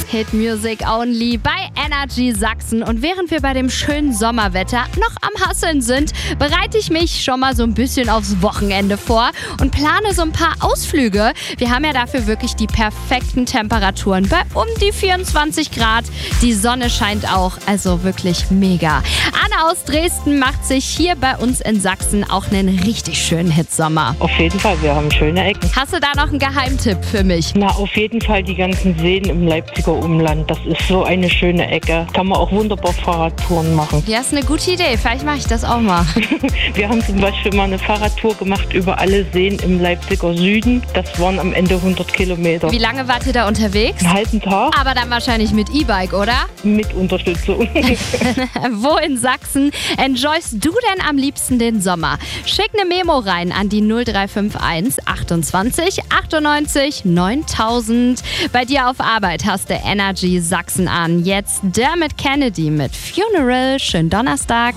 Hit Music Only bei Energy Sachsen. Und während wir bei dem schönen Sommerwetter noch am Hasseln sind, bereite ich mich schon mal so ein bisschen aufs Wochenende vor und plane so ein paar Ausflüge. Wir haben ja dafür wirklich die perfekten Temperaturen bei um die 24 Grad. Die Sonne scheint auch, also wirklich mega. Anna aus Dresden macht sich hier bei uns in Sachsen auch einen richtig schönen Hitsommer. Auf jeden Fall, wir haben schöne Ecken. Hast du da noch einen Geheimtipp für mich? Na, auf jeden Fall die ganzen Seen im Leipziger Umland. Das ist so eine schöne Ecke. Kann man auch wunderbar Fahrradtouren machen. Ja, ist eine gute Idee. Vielleicht mache ich das auch mal. Wir haben zum Beispiel mal eine Fahrradtour gemacht über alle Seen im Leipziger Süden. Das waren am Ende 100 Kilometer. Wie lange wart ihr da unterwegs? Einen halben Tag. Aber dann wahrscheinlich mit E-Bike, oder? Mit Unterstützung. Wo in Sachsen enjoyst du denn am liebsten den Sommer? Schick eine Memo rein an die 0351 28 98 9000. Bei dir auf Arbeit hast du Energy Sachsen an. Jetzt Dermot Kennedy mit Funeral. Schönen Donnerstag.